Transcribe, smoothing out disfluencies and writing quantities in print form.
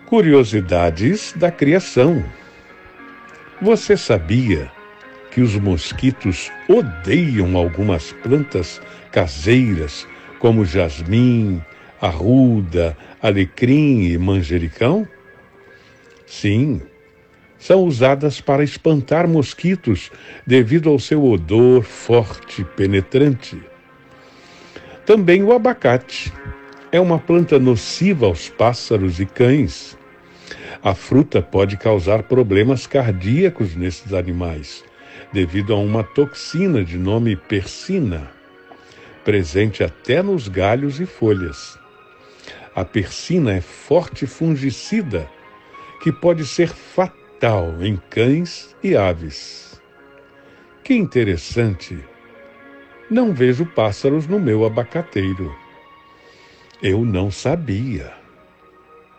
Curiosidades da criação. Você sabia que os mosquitos odeiam algumas plantas caseiras, como jasmim, arruda, alecrim e manjericão? Sim, são usadas para espantar mosquitos devido ao seu odor forte e penetrante. Também o abacate é uma planta nociva aos pássaros e cães. A fruta pode causar problemas cardíacos nesses animais, devido a uma toxina de nome persina, presente até nos galhos e folhas. A persina é forte fungicida, que pode ser fatal em cães e aves. Que interessante! Não vejo pássaros no meu abacateiro. Eu não sabia.